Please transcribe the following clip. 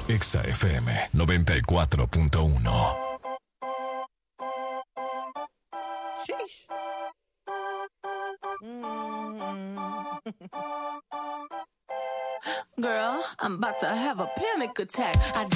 Exa FM 94.1. Sheesh. Girl, I'm about to have a panic attack. I